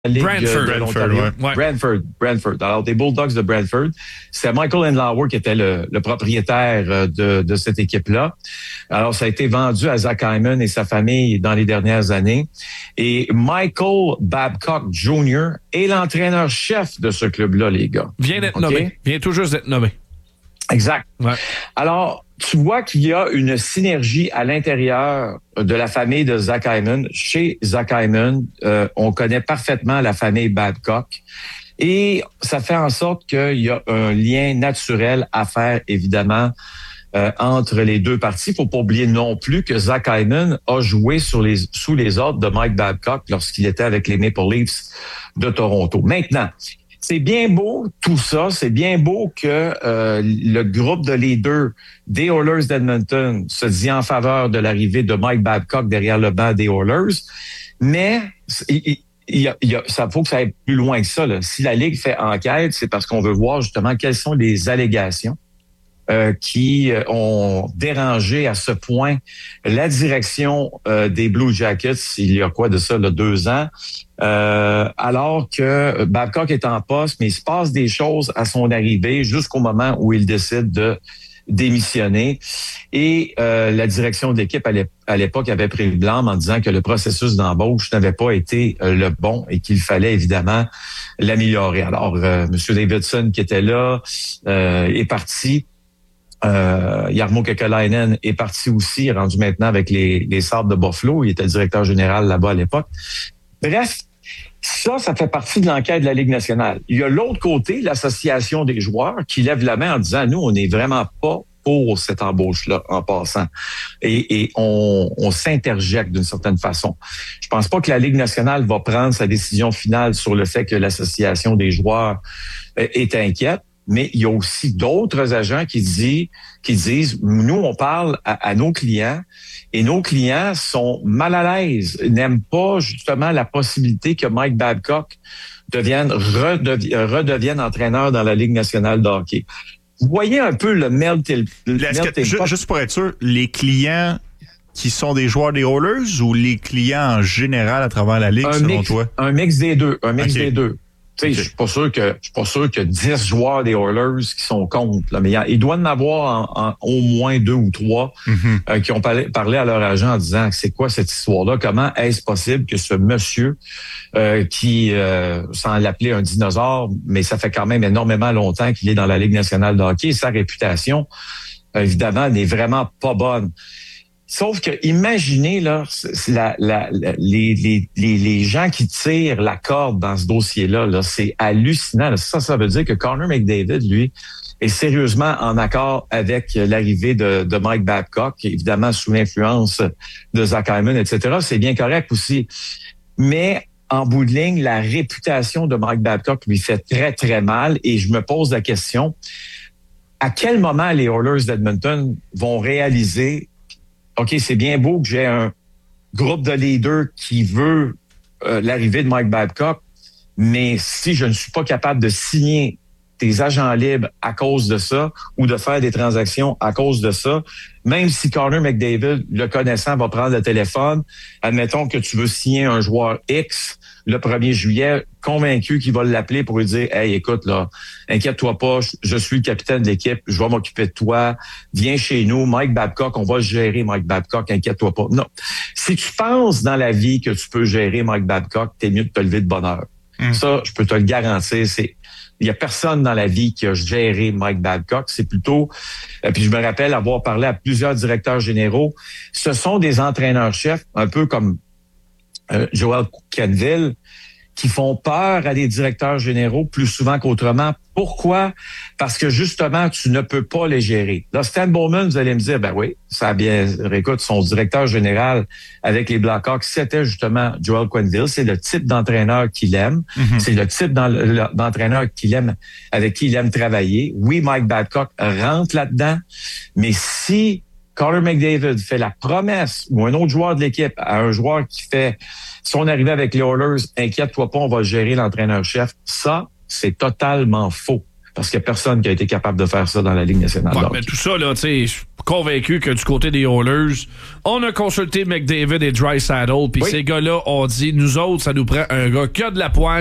Ligue Brantford, de l'Ontario. ouais. Brantford. Alors, des Bulldogs de Brantford. C'est Michael Andlauer qui était le propriétaire de cette équipe-là. Alors, ça a été vendu à Zach Hyman et sa famille dans les dernières années. Et Michael Babcock Jr. est l'entraîneur-chef de ce club-là, les gars. Vient d'être nommé. Vient tout juste d'être nommé. Exact. Ouais. Alors, tu vois qu'il y a une synergie à l'intérieur de la famille de Zach Hyman. Chez Zach Hyman, on connaît parfaitement la famille Babcock. Et ça fait en sorte qu'il y a un lien naturel à faire, évidemment, entre les deux parties. Il ne faut pas oublier non plus que Zach Hyman a joué sous les ordres de Mike Babcock lorsqu'il était avec les Maple Leafs de Toronto. Maintenant, c'est bien beau tout ça, c'est bien beau que le groupe de leaders des Oilers d'Edmonton se dit en faveur de l'arrivée de Mike Babcock derrière le banc des Oilers, mais ça faut que ça aille plus loin que ça, là. Si la Ligue fait enquête, c'est parce qu'on veut voir justement quelles sont les allégations qui ont dérangé à ce point la direction des Blue Jackets il y a quoi de ça, là, 2 ans, alors que Babcock est en poste, mais il se passe des choses à son arrivée jusqu'au moment où il décide de démissionner. Et la direction de l'équipe à l'époque avait pris le blâme en disant que le processus d'embauche n'avait pas été le bon et qu'il fallait évidemment l'améliorer. Alors, M. Davidson qui était là est parti. Jarmo Kekalainen est parti aussi, rendu maintenant avec les Sabres de Buffalo. Il était directeur général là-bas à l'époque. Bref, ça fait partie de l'enquête de la Ligue nationale. Il y a l'autre côté, l'association des joueurs, qui lève la main en disant, nous, on n'est vraiment pas pour cette embauche-là en passant. Et on s'interjecte d'une certaine façon. Je pense pas que la Ligue nationale va prendre sa décision finale sur le fait que l'association des joueurs est inquiète. Mais il y a aussi d'autres agents qui disent, nous, on parle à nos clients et nos clients sont mal à l'aise, n'aiment pas justement la possibilité que Mike Babcock redevienne entraîneur dans la Ligue nationale de hockey. Vous voyez un peu le melting pot. Juste pour être sûr, les clients qui sont des joueurs des Oilers ou les clients en général à travers la Ligue, selon toi? Un mix des deux. Des deux. Okay. Je suis pas sûr que 10 joueurs des Oilers qui sont contre. Là, mais il doit y en avoir au moins 2 ou 3 qui ont parlé à leur agent en disant c'est quoi cette histoire-là? Comment est-ce possible que ce monsieur qui, sans l'appeler un dinosaure, mais ça fait quand même énormément longtemps qu'il est dans la Ligue nationale de hockey, sa réputation, évidemment, n'est vraiment pas bonne. Sauf que, imaginez, là, les gens qui tirent la corde dans ce dossier-là, là, c'est hallucinant. Ça veut dire que Connor McDavid, lui, est sérieusement en accord avec l'arrivée de Mike Babcock, évidemment sous l'influence de Zach Hyman, etc. C'est bien correct aussi. Mais, en bout de ligne, la réputation de Mike Babcock lui fait très, très mal. Et je me pose la question, à quel moment les Oilers d'Edmonton vont réaliser OK, c'est bien beau que j'ai un groupe de leaders qui veut l'arrivée de Mike Babcock, mais si je ne suis pas capable de signer des agents libres à cause de ça ou de faire des transactions à cause de ça, même si Connor McDavid, le connaissant, va prendre le téléphone, admettons que tu veux signer un joueur X le 1er juillet, convaincu qu'il va l'appeler pour lui dire « Hey, écoute, là, inquiète-toi pas, je suis le capitaine de l'équipe, je vais m'occuper de toi, viens chez nous, Mike Babcock, on va gérer Mike Babcock, inquiète-toi pas. » Non. Si tu penses dans la vie que tu peux gérer Mike Babcock, t'es mieux de te lever de bonne heure. Ça, je peux te le garantir, il y a personne dans la vie qui a géré Mike Babcock. C'est plutôt, puis je me rappelle avoir parlé à plusieurs directeurs généraux. Ce sont des entraîneurs-chefs, un peu comme Joel Quenneville, qui font peur à des directeurs généraux plus souvent qu'autrement. Pourquoi? Parce que justement, tu ne peux pas les gérer. Là, Stan Bowman, vous allez me dire, ben oui, ça a bien, écoute, son directeur général avec les Blackhawks, c'était justement Joel Quenneville. C'est le type d'entraîneur qu'il aime. C'est le type d'entraîneur qu'il aime, avec qui il aime travailler. Oui, Mike Babcock rentre là-dedans, mais si Connor McDavid fait la promesse ou un autre joueur de l'équipe à un joueur qui fait son arrivée avec les Oilers, inquiète-toi pas, on va gérer l'entraîneur-chef. Ça, c'est totalement faux. parce qu'il n'y a personne qui a été capable de faire ça dans la Ligue nationale. Ouais, mais tout ça, là, tu sais, je suis convaincu que du côté des Oilers, on a consulté McDavid et Draisaitl, puis ces gars-là ont dit, nous autres, ça nous prend un gars qui a de la pointe,